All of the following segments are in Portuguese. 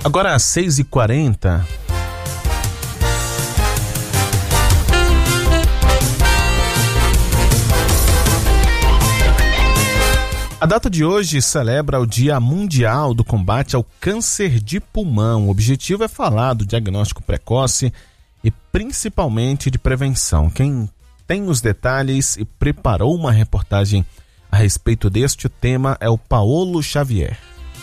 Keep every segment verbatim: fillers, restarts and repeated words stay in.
Agora às seis e quarenta. A data de hoje celebra o Dia Mundial do Combate ao Câncer de Pulmão. O objetivo é falar do diagnóstico precoce e principalmente de prevenção. Quem tem os detalhes e preparou uma reportagem a respeito deste tema é o Paulo Xavier.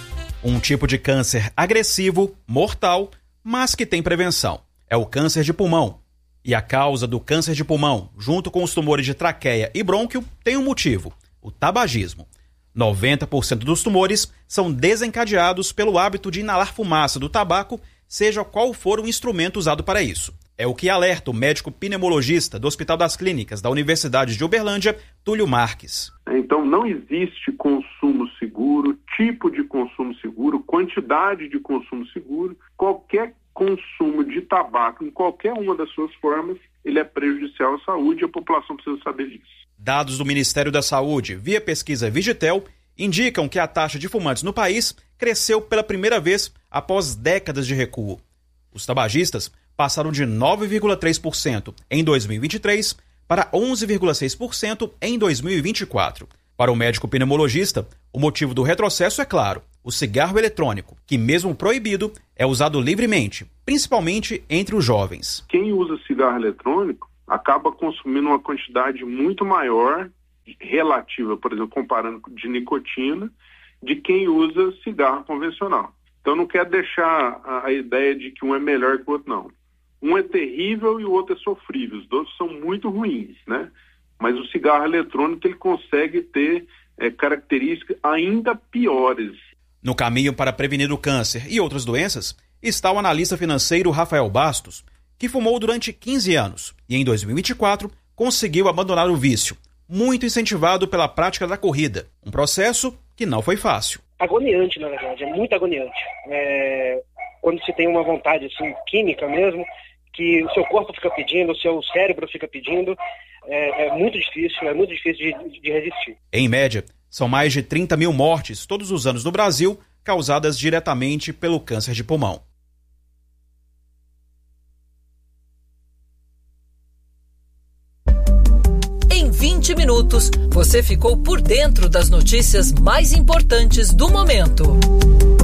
Um tipo de câncer agressivo, mortal, mas que tem prevenção. É o câncer de pulmão. E a causa do câncer de pulmão, junto com os tumores de traqueia e brônquio, tem um motivo: o tabagismo. noventa por cento dos tumores são desencadeados pelo hábito de inalar fumaça do tabaco, seja qual for o instrumento usado para isso. É o que alerta o médico pneumologista do Hospital das Clínicas da Universidade de Uberlândia, Túlio Marques. Então não existe consumo seguro, tipo de consumo seguro, quantidade de consumo seguro. Qualquer consumo de tabaco, em qualquer uma das suas formas, ele é prejudicial à saúde e a população precisa saber disso. Dados do Ministério da Saúde, via pesquisa Vigitel, indicam que a taxa de fumantes no país cresceu pela primeira vez após décadas de recuo. Os tabagistas passaram de nove vírgula três por cento em dois mil e vinte e três para onze vírgula seis por cento em dois mil e vinte e quatro. Para o médico pneumologista, o motivo do retrocesso é claro: o cigarro eletrônico, que mesmo proibido, é usado livremente, principalmente entre os jovens. Quem usa cigarro eletrônico acaba consumindo uma quantidade muito maior, relativa, por exemplo, comparando de nicotina, de quem usa cigarro convencional. Então não quer deixar a, a ideia de que um é melhor que o outro, não. Um é terrível e o outro é sofrível. Os dois são muito ruins, né? Mas o cigarro eletrônico ele consegue ter é, características ainda piores. No caminho para prevenir o câncer e outras doenças está o analista financeiro Rafael Bastos, que fumou durante quinze anos e em dois mil e vinte e quatro conseguiu abandonar o vício, muito incentivado pela prática da corrida, um processo que não foi fácil. Agoniante, na verdade, é muito agoniante. É, quando se tem uma vontade assim, química mesmo, que o seu corpo fica pedindo, o seu cérebro fica pedindo, é, é muito difícil, é muito difícil de, de resistir. Em média, são mais de trinta mil mortes todos os anos no Brasil, causadas diretamente pelo câncer de pulmão. Em vinte minutos, você ficou por dentro das notícias mais importantes do momento.